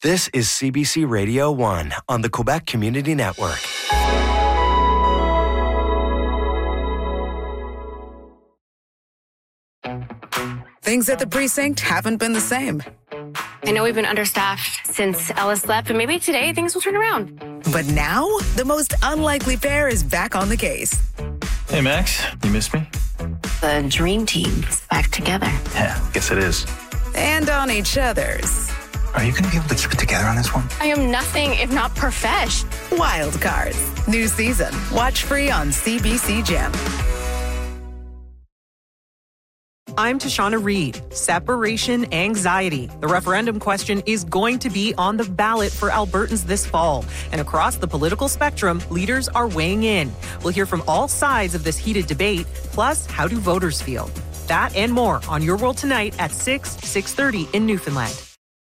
This is CBC Radio 1 on the Quebec Community Network. Things at the precinct haven't been the same. I know we've been understaffed since Ellis left, but maybe today things will turn around. But now, the most unlikely pair is back on the case. Hey, Max, you missed me? The dream team is back together. Yeah, guess it is. And on each other's. Are you going to be able to keep it together on this one? I am nothing if not profesh. Wild Cards. New season. Watch free on CBC Gem. I'm Tashana Reed. Separation anxiety. The referendum question is going to be on the ballot for Albertans this fall. And across the political spectrum, leaders are weighing in. We'll hear from all sides of this heated debate. Plus, how do voters feel? That and more on Your World Tonight at 6:30 in Newfoundland.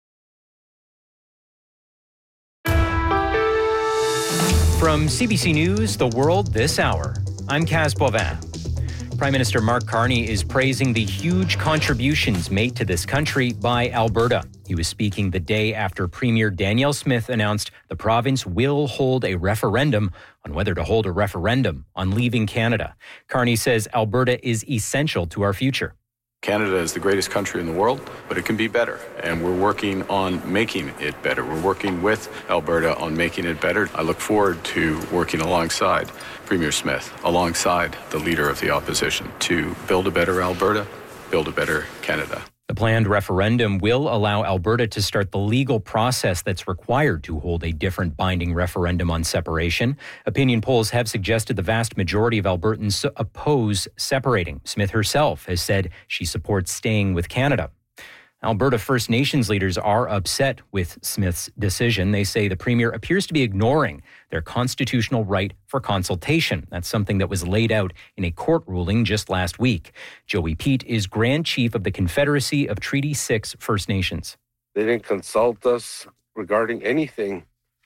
From CBC News, The World This Hour, I'm Kaz Bovin. Prime Minister Mark Carney is praising the huge contributions made to this country by Alberta. He was speaking the day after Premier Danielle Smith announced the province will hold a referendum on whether to hold a referendum on leaving Canada. Carney says Alberta is essential to our future. Canada is the greatest country in the world, but it can be better, and we're working on making it better. We're working with Alberta on making it better. I look forward to working alongside Premier Smith, alongside the leader of the opposition, to build a better Alberta, build a better Canada. The planned referendum will allow Alberta to start the legal process that's required to hold a different binding referendum on separation. Opinion polls have suggested the vast majority of Albertans oppose separating. Smith herself has said she supports staying with Canada. Alberta First Nations leaders are upset with Smith's decision. They say the Premier appears to be ignoring their constitutional right for consultation. That's something that was laid out in a court ruling just last week. Joey Pete is Grand Chief of the Confederacy of Treaty 6 First Nations. They didn't consult us regarding anything,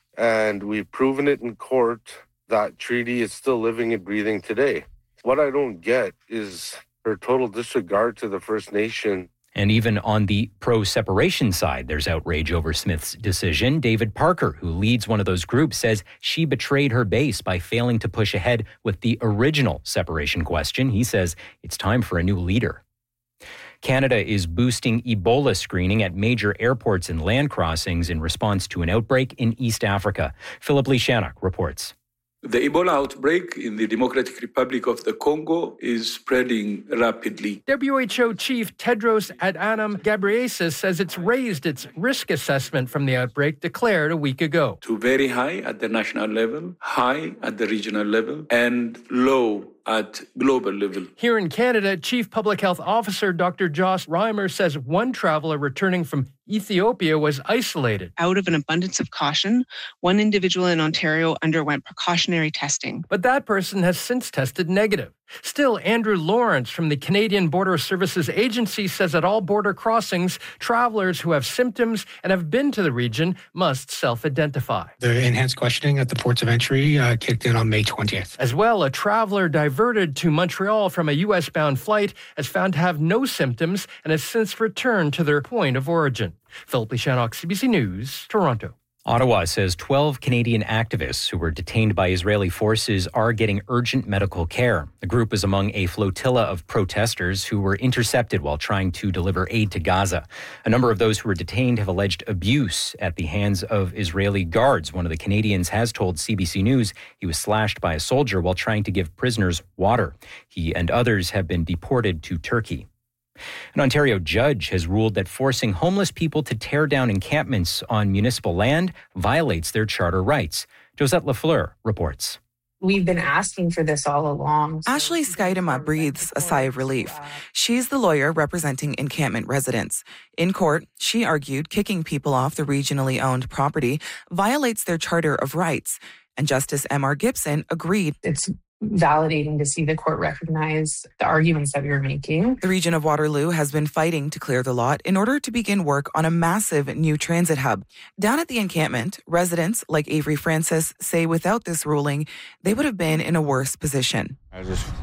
and we've proven it in court that treaty is still living and breathing today. What I don't get is her total disregard to the First Nation. And even on the pro-separation side, there's outrage over Smith's decision. David Parker, who leads one of those groups, says she betrayed her base by failing to push ahead with the original separation question. He says it's time for a new leader. Canada is boosting Ebola screening at major airports and land crossings in response to an outbreak in East Africa. Philip Lishanuk reports. The Ebola outbreak in the Democratic Republic of the Congo is spreading rapidly. WHO Chief Tedros Adhanom Ghebreyesus says it's raised its risk assessment from the outbreak declared a week ago. To very high at the national level, high at the regional level, and low at global level. Here in Canada, Chief Public Health Officer Dr. Joss Reimer says one traveler returning from Ethiopia was isolated. Out of an abundance of caution, one individual in Ontario underwent precautionary testing. But that person has since tested negative. Still, Andrew Lawrence from the Canadian Border Services Agency says at all border crossings, travelers who have symptoms and have been to the region must self-identify. The enhanced questioning at the ports of entry kicked in on May 20th. As well, a traveler diverted to Montreal from a U.S.-bound flight is found to have no symptoms and has since returned to their point of origin. Philip Lishanuk, CBC News, Toronto. Ottawa says 12 Canadian activists who were detained by Israeli forces are getting urgent medical care. The group was among a flotilla of protesters who were intercepted while trying to deliver aid to Gaza. A number of those who were detained have alleged abuse at the hands of Israeli guards. One of the Canadians has told CBC News he was slashed by a soldier while trying to give prisoners water. He and others have been deported to Turkey. An Ontario judge has ruled that forcing homeless people to tear down encampments on municipal land violates their charter rights. Josette Lafleur reports. We've been asking for this all along. Ashley Skydema breathes a sigh of relief. She's the lawyer representing encampment residents. In court, she argued kicking people off the regionally owned property violates their charter of rights. And Justice M.R. Gibson agreed. It's validating to see the court recognize the arguments that we were making. The region of Waterloo has been fighting to clear the lot in order to begin work on a massive new transit hub. Down at the encampment, residents like Avery Francis say without this ruling, they would have been in a worse position. I just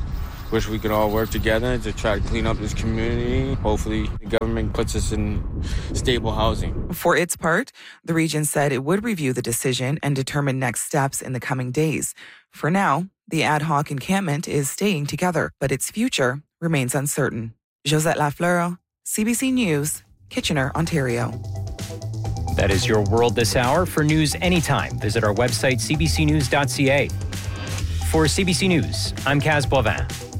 wish we could all work together to try to clean up this community. Hopefully, the government puts us in stable housing. For its part, the region said it would review the decision and determine next steps in the coming days. For now, the ad hoc encampment is staying together, but its future remains uncertain. Josette Lafleur, CBC News, Kitchener, Ontario. That is your world this hour. For news anytime, visit our website, cbcnews.ca. For CBC News, I'm Kaz Boivin.